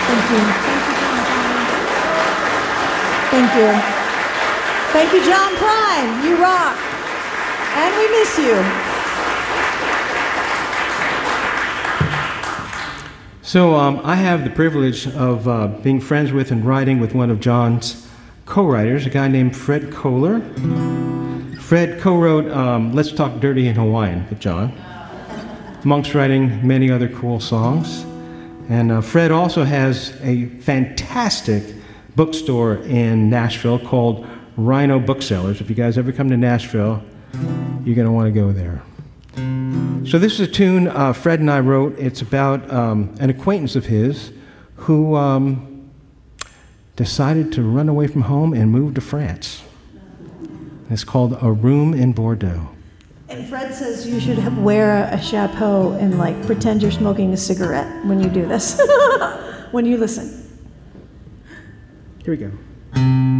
Thank you. Thank you. Thank you, John Prine. You rock. And we miss you. So I have the privilege of being friends with and writing with one of John's co-writers, a guy named Fred Kohler. Fred co-wrote Let's Talk Dirty in Hawaiian with John, amongst writing many other cool songs. And Fred also has a fantastic bookstore in Nashville called Rhino Booksellers. If you guys ever come to Nashville, you're going to want to go there. So this is a tune Fred and I wrote. It's about an acquaintance of his who decided to run away from home and move to France. It's called A Room in Bordeaux. And Fred says you should wear a chapeau and like pretend you're smoking a cigarette when you do this, when you listen. Here we go.